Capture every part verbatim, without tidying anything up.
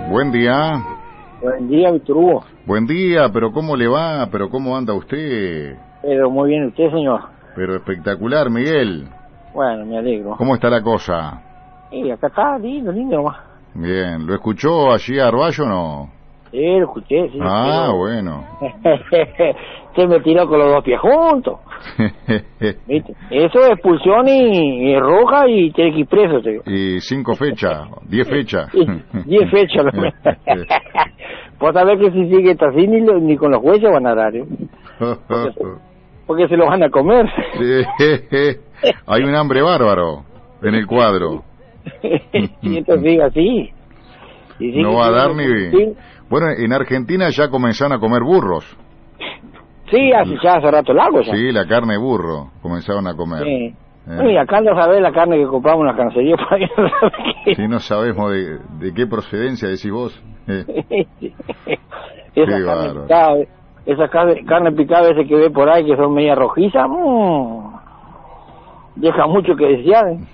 Buen día. Buen día, Víctor Hugo. Buen día, pero ¿cómo le va? ¿Pero cómo anda usted? Pero muy bien, ¿usted, señor? Pero espectacular, Miguel. Bueno, me alegro. ¿Cómo está la cosa? Sí, acá está, lindo, lindo nomás. Bien, ¿lo escuchó allí a Arballo o no? Sí, lo escuché, sí. Ah, pero... bueno. Usted me tiró con los dos pies juntos. ¿Viste? Eso es expulsión y, y roja y tiene que ir preso, te digo. Y cinco fechas, diez fechas. Y diez fechas. Vos sabés que si sigue así ni, lo- ni con los jueces van a dar, ¿eh? Porque se, porque se lo van a comer. Sí. Hay un hambre bárbaro en el cuadro. Y esto sigue así. Y sigue No va a dar ni... sí. Bueno, en Argentina ya comenzaron a comer burros. Sí, hace, ya hace rato largo ya. Sí, la carne de burro comenzaron a comer. Sí. Eh. Bueno, y acá no sabés la carne que compramos en la carnicería para que no sabe qué. Si no sabemos de, de qué procedencia decís vos. Eh. Esa Qué carne bárbaro. picada, esa carne, carne picada ese que ve por ahí que son media rojizas, mmm, deja mucho que desear, ¿eh?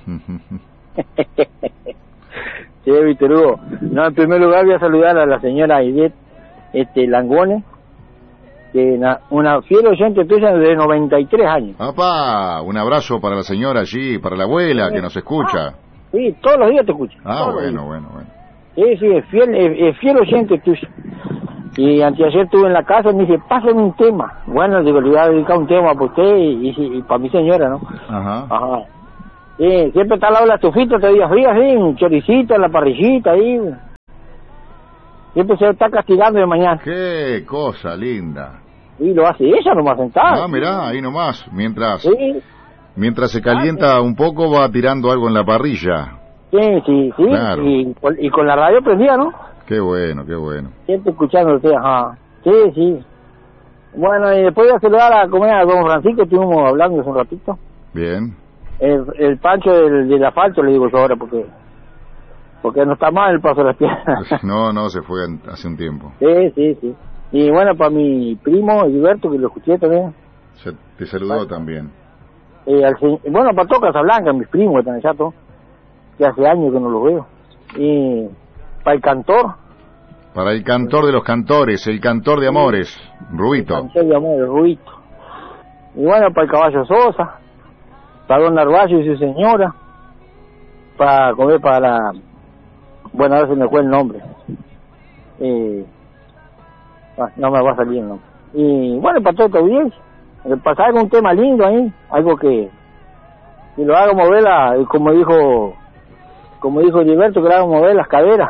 Sí, Víctor Hugo. No, en primer lugar voy a saludar a la señora Aidette este, Langone, que na, una fiel oyente tuya de noventa y tres años. Papá, un abrazo para la señora allí, para la abuela que nos escucha. Ah, sí, todos los días te escucho. Ah, todos los bueno, días. bueno, bueno. Sí, sí, es fiel, es, es fiel oyente tuyo. Y anteayer estuve en la casa y me dice, pásenme un tema. Bueno, digo, le voy a dedicar un tema para usted y, y, y para mi señora, ¿no? Ajá. Ajá. Sí, siempre está al lado de la estufita, te días frías, sí, un choricito en la parrillita ahí. Siempre se está castigando de mañana. Qué cosa linda. Y lo hace ella nomás sentada. Ah, mirá, ahí nomás. Mientras, Sí, mientras se calienta un poco va tirando algo en la parrilla. sí, sí, sí. Claro. Y, con- y con la radio prendida, ¿no? Qué bueno, qué bueno. Siempre escuchándote, ajá. Sí, sí. Bueno, y después de saludar a comer a don Francisco, estuvimos hablando hace un ratito. Bien. El, el pancho del, del asfalto, le digo yo ahora, porque porque no está mal el paso de las piernas. No, no, se fue en- hace un tiempo. Sí, sí, sí. Y bueno, para mi primo, Gilberto, que lo escuché también. Se, te saludó también. Eh, al se- bueno, para todo Casablanca, mis primos que están allá, todos, que hace años que no los veo. Y para el cantor, Para el cantor de los cantores, el cantor de amores, Rubito. cantor de amor, el Ruito. Y bueno, para el caballo Sosa, para don Arballo y su señora, para comer para la... Bueno, ahora se me fue el nombre. Eh, ah, no me va a salir el nombre. Y bueno, para toda esta audiencia, eh, pasar algún tema lindo ahí, algo que, que lo haga mover, la, como dijo como dijo Gilberto, que lo haga mover las caderas.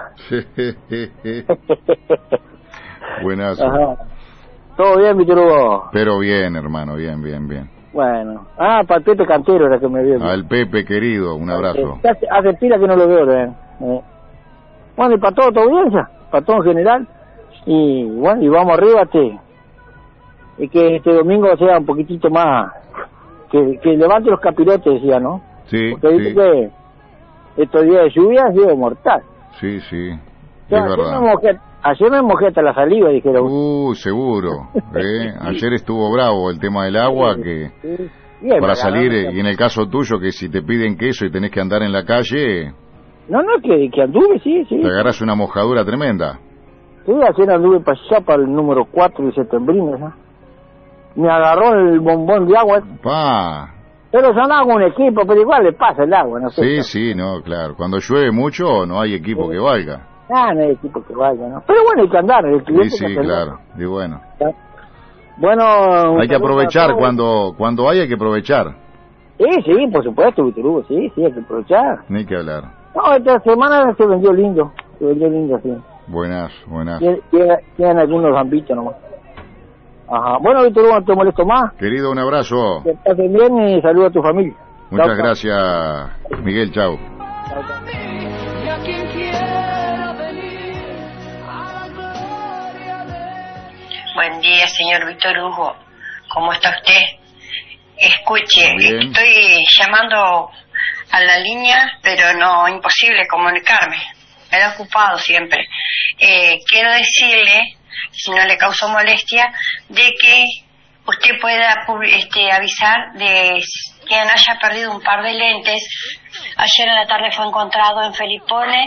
Buenazo. Ajá. Todo bien, Víctor Hugo. Pero bien, hermano, bien, bien, bien. Bueno. Ah, para el Pepe Cantero era que me vio. Al Pepe querido, un abrazo. Eh, Hace, hace pila que no lo veo, ¿eh? Eh. Bueno, y para toda tu audiencia, para todo en general. Y bueno, y vamos arriba, te, y que este domingo sea un poquitito más, que, que levante los capirotes, decía, ¿no? Sí, Porque dice sí, que estos días de lluvia ha sido mortal. sí, sí, O es sea, ayer, me verdad. mojé, ayer me mojé hasta la saliva, dijeron. Uh, seguro. ¿eh? Ayer estuvo bravo el tema del agua, que Sí, bien, para me salir, agarraron. y en el caso tuyo, que si te piden queso y tenés que andar en la calle, No, no, que, que anduve, sí, sí. te agarras una mojadura tremenda. Sí, ayer anduve para allá, para el número cuatro de Septembrino, ¿no? Me agarró el bombón de agua, Pa. pero sonaba con un equipo, pero igual le pasa el agua, no sé. Sí, sí, no, claro. Cuando llueve mucho no hay equipo que valga. Ah, no hay equipo que vaya, ¿no? Pero bueno, hay que andar, el Sí, cliente sí, que andar. claro. Y bueno. Bueno... Hay que aprovechar cuando cuando hay, hay que aprovechar. Sí, sí, por supuesto, Víctor Hugo, sí, sí, hay que aprovechar. Ni que hablar. No, esta semana se vendió lindo, se vendió lindo, sí. Buenas, buenas. Tienen, tienen- tienen algunos gambitos nomás. Ajá. Bueno, Víctor Hugo, no te molesto más. Querido, un abrazo. Que pasen bien y saludo a tu familia. Muchas Chau, chau. gracias, Miguel. Chau. Chau, chau. Y a quien quiera venir a la gloria de... Buen día, señor Víctor Hugo. ¿Cómo está usted? Escuche, Bien. estoy llamando a la línea, pero no, imposible comunicarme. Me he ocupado siempre. Eh, quiero decirle, si no le causó molestia, de que usted pueda pu- este, avisar de quien haya perdido un par de lentes. Ayer en la tarde fue encontrado en Felipone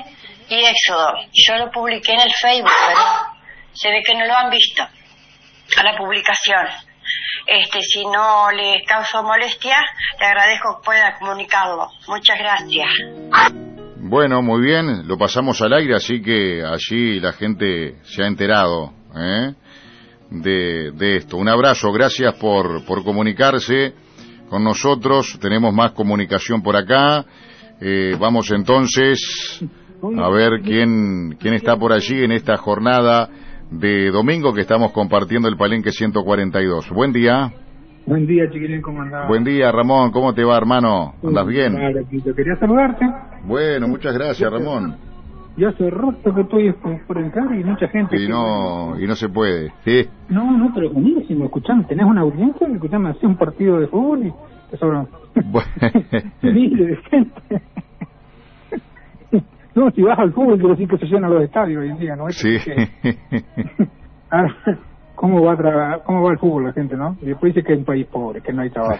y Éxodo. Yo lo publiqué en el Facebook, pero se ve que no lo han visto a la publicación. Este, si no les causo molestia, le agradezco que pueda comunicarlo. Muchas gracias. Bueno, muy bien, lo pasamos al aire, así que allí la gente se ha enterado, ¿eh? de, de esto. Un abrazo, gracias por, por comunicarse con nosotros. Tenemos más comunicación por acá. Eh, vamos entonces a ver quién, quién está por allí en esta jornada de domingo que estamos compartiendo el Palenque ciento cuarenta y dos. Buen día. Buen día, chiquilín, ¿cómo andás? Buen día, Ramón, ¿cómo te va, hermano? ¿Andas bien? Vale, yo quería saludarte. Bueno, muchas gracias, Ramón. Yo hace rato que estoy por entrar y mucha gente... Y no, y no se puede, ¿sí? No, no, pero conmigo, si me escuchan, tenés una audiencia, me escuchan, hace un partido de fútbol y eso... Bueno. Miles de gente. No, si vas al fútbol, quiero decir que se llenan los estadios hoy en día, ¿no? Es Sí. Que... Ahora, ¿cómo va, a tra... ¿Cómo va el fútbol la gente, no? Y después dice que es un país pobre, que no hay trabajo.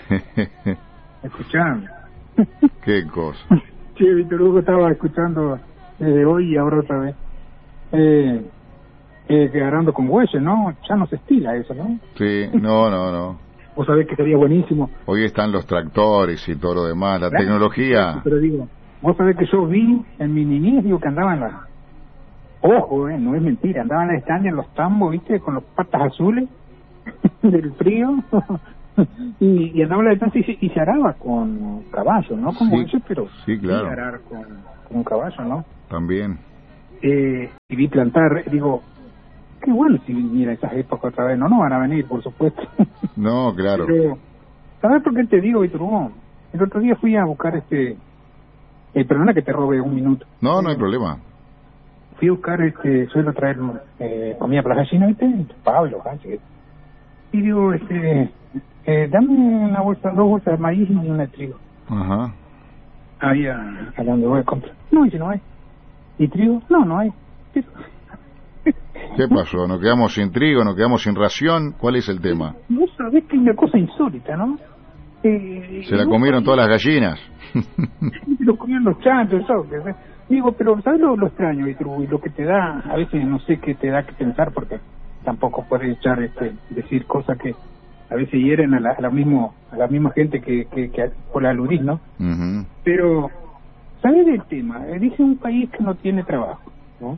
Escuchame. Qué cosa. Sí, Víctor Hugo estaba escuchando desde hoy y ahora otra vez. Eh, eh, que agarrando con huesos, ¿no? Ya no se estila eso, ¿no? Sí, no, no, no. Vos sabés que sería buenísimo. Hoy están los tractores y todo lo demás, la Claro, tecnología. Pero digo, vos sabés que yo vi en mi niñez, digo, que andaban las... Ojo, eh, no es mentira, andaban las estancias en los tambos, ¿viste? Con los patas azules del frío. y, y andaban las estancias y, se- y se araba con caballo, ¿no? Como Sí, eso, pero sí, claro. arar con, con un caballo, ¿no? También. Eh, y vi plantar, digo, qué bueno si viniera esas épocas otra vez. No, no van a venir, por supuesto. No, claro. Pero, ¿sabes por qué te digo, Víctor Hugo? El otro día fui a buscar este... Eh, perdona que te robe un minuto. No, no hay problema. Fui a buscar, este, suelo traer eh, comida para las gallinas, ¿viste? Pablo, gallo. Y digo, este, eh, dame una bolsa, dos bolsas de maíz y una de trigo. Ajá. Ahí a, a donde voy a comprar. No, dice, no hay. ¿Y trigo? No, no hay. Pero... ¿Qué pasó? ¿Nos quedamos sin trigo? ¿Nos quedamos sin ración? ¿Cuál es el tema? Vos sabés que hay una cosa insólita, ¿no? Eh, Se la vos comieron sabés- todas las gallinas. Lo comían los chanchos, eso. Que, digo, pero ¿sabes lo, lo extraño, Víctor Hugo? Y lo que te da, a veces no sé qué te da que pensar, porque tampoco puedes echar, este, decir cosas que a veces hieren a la, a la, mismo, a la misma gente que, que, que por la aludís, ¿no? Ujú. Pero, ¿sabes del tema? Eh, Dice un país que no tiene trabajo, ¿no?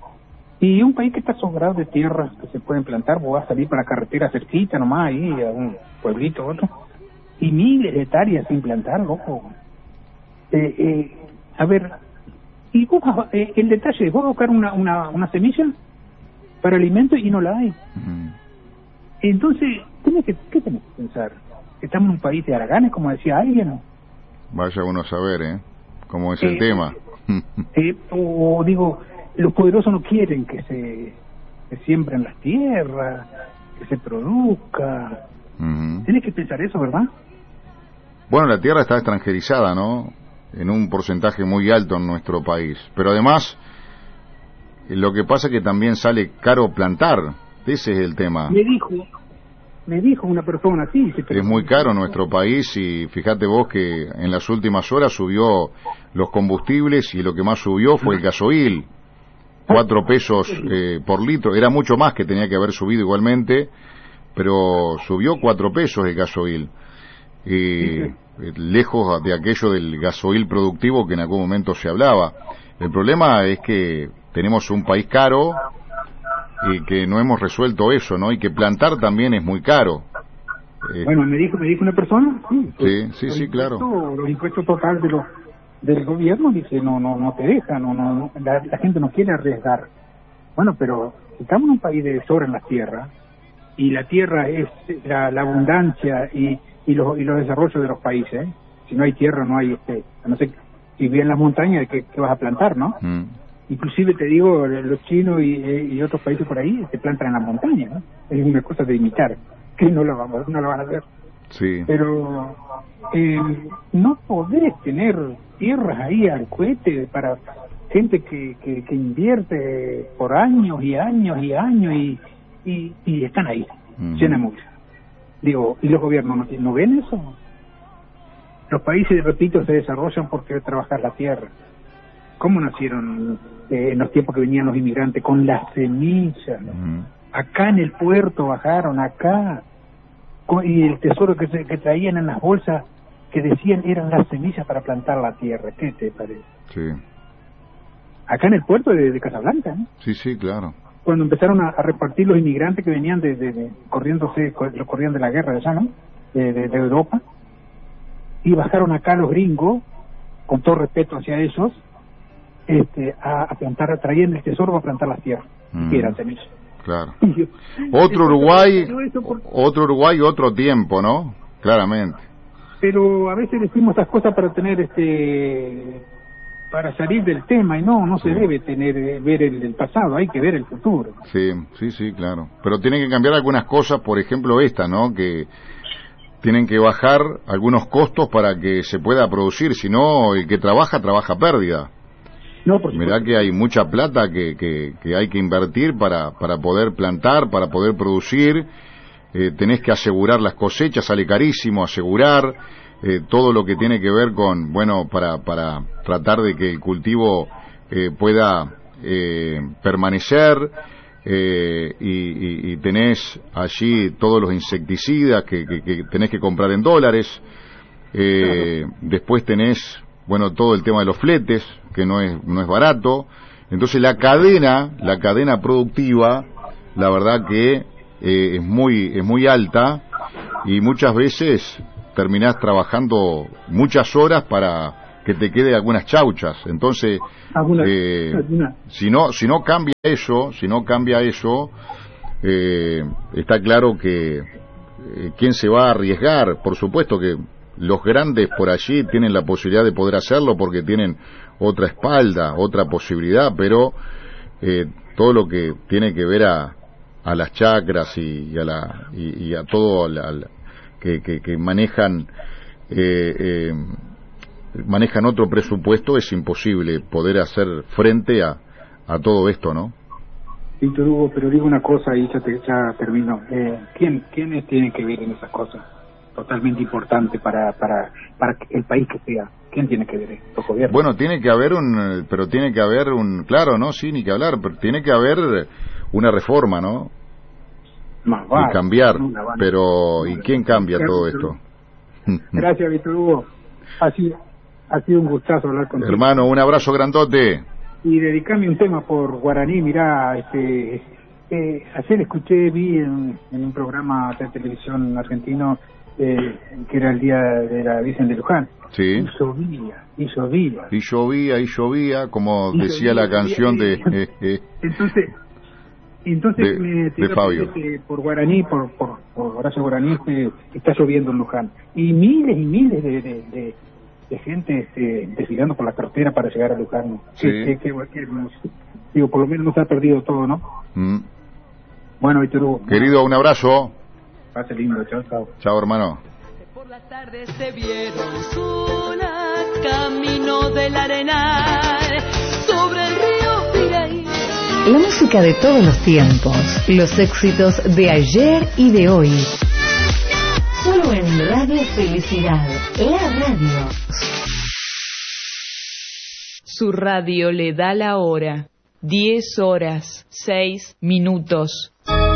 Y un país que está sobrado de tierras que se pueden plantar, vos vas a salir para carretera cerquita nomás, ahí, a un pueblito u otro, y miles de hectáreas sin plantar, loco. Eh, eh, a ver, y vos, vas- eh, el detalle es, vos vas a buscar una, una, una semilla para alimento y no la hay. Ujú. Entonces, tenés que, ¿qué tenés que pensar? ¿Estamos en un país de haraganes, como decía alguien, no? Vaya uno a saber, ¿eh? Cómo es el Eh, tema. Eh, o digo, los poderosos no quieren que se, se siembren las tierras, que se produzca. Ujú. Tienes que pensar eso, ¿verdad? Bueno, la tierra está extranjerizada, ¿no? En un porcentaje muy alto en nuestro país. Pero además, eh, lo que pasa es que también sale caro plantar. Ese es el tema. Me dijo, me dijo una persona así. dice, pero- Es muy caro nuestro país y fíjate vos que en las últimas horas subió los combustibles y lo que más subió fue el gasoil. Cuatro pesos eh, por litro. Era mucho más que tenía que haber subido igualmente, pero subió cuatro pesos el gasoil. Y eh, lejos de aquello del gasoil productivo que en algún momento se hablaba. El problema es que tenemos un país caro y que no hemos resuelto eso, ¿no? Y que plantar también es muy caro. Eh, Bueno, me dijo, me dijo una persona. Sí, Sí, sí, los sí, claro. impuestos- Los impuestos total de los del gobierno, dice, no, no, no te deja, no, no, no, la, la gente no quiere arriesgar. Bueno, pero estamos en un país de sobra en la tierra y la tierra es la, la abundancia y y los y los desarrollos de los países. Si no hay tierra, no hay este, no sé, si vives en las montañas, ¿qué, qué vas a plantar, no? mm, Inclusive te digo, los chinos y, y otros países por ahí se plantan en la montaña, ¿no? Es una cosa de imitar, que no lo vamos, no lo van a hacer. sí. Pero eh, no podés tener tierras ahí al cohete para gente que, que, que invierte por años y años y años y, y, y están ahí, Ujú. llena mucho. Digo, ¿y los gobiernos no, no ven eso? Los países, repito, se desarrollan porque trabajar la tierra. ¿Cómo nacieron eh, en los tiempos que venían los inmigrantes? Con las semillas. Uh-huh. Acá en el puerto bajaron, acá. Con, y el tesoro que, se, que traían en las bolsas, que decían eran las semillas para plantar la tierra. ¿Qué te parece? Sí. Acá en el puerto de, de Casablanca, ¿no? Sí, sí, claro. Cuando empezaron a, a repartir los inmigrantes que venían de, de, de corriéndose, corrían de la guerra de allá, ¿no? De, de, de Europa, y bajaron acá los gringos, con todo respeto hacia ellos, este, a, a plantar, traían el tesoro para plantar las tierras, mm. que eran semillas. Claro. Otro Uruguay, otro Uruguay, otro tiempo, ¿no? Claramente. Pero a veces decimos estas cosas para tener este para salir del tema, y no, no se sí. debe tener ver el, el pasado, hay que ver el futuro. Sí, sí, sí, claro. Pero tienen que cambiar algunas cosas, por ejemplo esta, ¿no? Que tienen que bajar algunos costos para que se pueda producir, si no, el que trabaja, trabaja pérdida. No, por Mirá que hay mucha plata que, que, que hay que invertir para, para poder plantar, para poder producir, eh, tenés que asegurar las cosechas, sale carísimo asegurar, eh, todo lo que tiene que ver con, bueno, para, para tratar de que el cultivo eh, pueda eh, permanecer, eh, y, y, y tenés allí todos los insecticidas que, que, que tenés que comprar en dólares, eh, claro. Después tenés, bueno, todo el tema de los fletes, que no es no es barato. Entonces la cadena, la cadena productiva, la verdad que eh, es muy es muy alta, y muchas veces terminás trabajando muchas horas para que te quede algunas chauchas. Entonces, ¿Alguna, eh, alguna? si no si no cambia eso, si no cambia eso, eh, está claro que eh, quién se va a arriesgar. Por supuesto que los grandes por allí tienen la posibilidad de poder hacerlo porque tienen otra espalda, otra posibilidad, pero eh, todo lo que tiene que ver a, a las chacras y, y a la y, y a todo la, la, que, que, que manejan eh, eh, manejan otro presupuesto, es imposible poder hacer frente a, a todo esto, ¿no? Víctor Hugo, pero digo una cosa y ya, te, ya termino. Eh, ¿quién, ¿Quiénes tienen que ver en esas cosas? Totalmente importante para para para el país que sea. ¿Quién tiene que ver? Los gobiernos. Bueno, tiene que haber un, pero tiene que haber un, claro, no, sí, ni que hablar, pero tiene que haber una reforma, ¿no? Más vale, y cambiar, no, vale. Pero ¿y quién cambia Gracias, todo Víctor. esto? Gracias, Víctor Hugo. Ha sido, ha sido un gustazo hablar contigo. Hermano, un abrazo grandote. Y dedicame un tema por guaraní, mirá, este, eh, ayer escuché, vi en, en un programa de televisión argentino, Eh, que era el día de la Virgen de Luján. Sí. Y llovía, y llovía. Y llovía, y llovía, como y decía llovía, la canción llovía, de... Eh, eh, entonces, entonces de, me de Fabio. Que por guaraní, por, por, por Horacio Guaraní, este, está lloviendo en Luján. Y miles y miles de, de, de, de gente este, desfilando por la carretera para llegar a Luján. Sí. Qué, qué, qué, qué, digo, por lo menos no se ha perdido todo, ¿no? Mm. Bueno, Víctor Hugo. Querido, un abrazo. Pase lindo, chao, chao. Chao, hermano. Por la tarde se vieron solas camino del Arenal sobre el río Piraí. La música de todos los tiempos, los éxitos de ayer y de hoy. Solo en Radio Felicidad, la radio. Su radio le da la hora. Diez horas, seis minutos.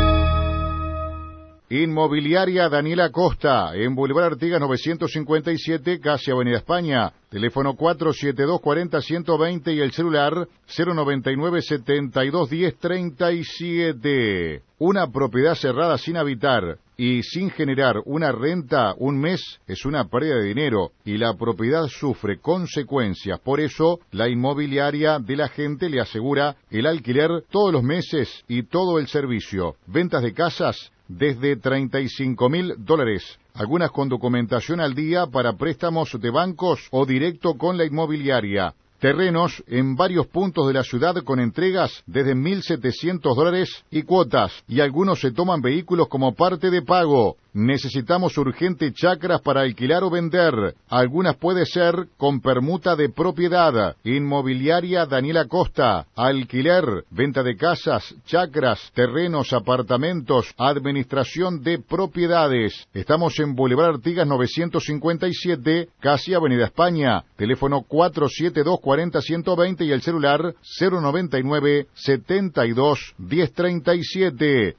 Inmobiliaria Daniela Costa, en Boulevard Artigas novecientos cincuenta y siete, casi Avenida España. Teléfono cuatro siete dos, cuatro cero, uno dos cero y el celular cero noventa y nueve, setenta y dos, diez, treinta y siete. Una propiedad cerrada sin habitar y sin generar una renta un mes es una pérdida de dinero y la propiedad sufre consecuencias. Por eso, la inmobiliaria de la gente le asegura el alquiler todos los meses y todo el servicio. Ventas de casas desde treinta y cinco mil dólares, algunas con documentación al día para préstamos de bancos o directo con la inmobiliaria. Terrenos en varios puntos de la ciudad con entregas desde mil setecientos dólares y cuotas, y algunos se toman vehículos como parte de pago. Necesitamos urgente chacras para alquilar o vender. Algunas puede ser con permuta de propiedad. Inmobiliaria Daniela Costa. Alquiler, venta de casas, chacras, terrenos, apartamentos, administración de propiedades. Estamos en Boulevard Artigas novecientos cincuenta y siete, casi Avenida España. Teléfono cuatro siete dos, cuarenta, ciento veinte y el celular cero noventa y nueve, setenta y dos, diez treinta y siete.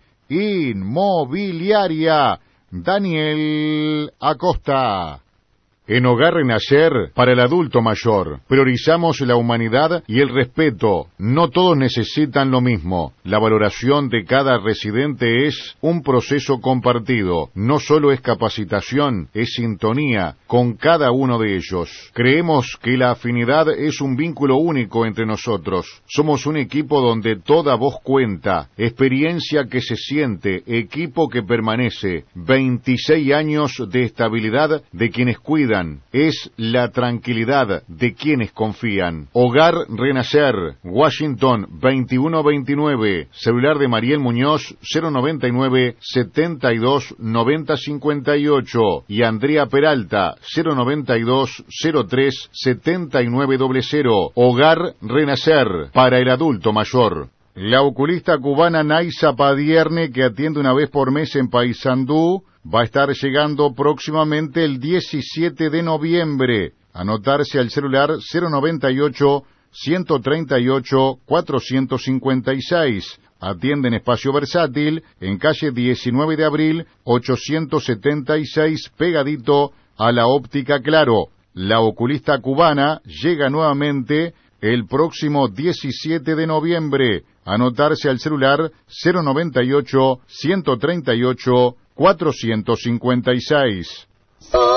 Inmobiliaria Daniel Acosta. En Hogar Renacer, para el adulto mayor, priorizamos la humanidad y el respeto. No todos necesitan lo mismo. La valoración de cada residente es un proceso compartido. No solo es capacitación, es sintonía con cada uno de ellos. Creemos que la afinidad es un vínculo único entre nosotros. Somos un equipo donde toda voz cuenta, experiencia que se siente, equipo que permanece. veintiséis años de estabilidad de quienes cuidan. Es la tranquilidad de quienes confían. Hogar Renacer, Washington veintiuno veintinueve, celular de Mariel Muñoz cero noventa y nueve, setenta y dos, noventa cincuenta y ocho y Andrea Peralta cero noventa y dos, cero tres, setenta y nueve cero cero. Hogar Renacer, para el adulto mayor. La oculista cubana Naisa Padierne, que atiende una vez por mes en Paysandú, va a estar llegando próximamente el diecisiete de noviembre. Anotarse al celular cero noventa y ocho, ciento treinta y ocho, cuatrocientos cincuenta y seis. Atiende en espacio versátil, en calle diecinueve de abril, ochocientos setenta y seis, pegadito a la óptica Claro. La oculista cubana llega nuevamente el próximo diecisiete de noviembre. Anotarse al celular cero noventa y ocho, ciento treinta y ocho, cuatrocientos cincuenta y seis.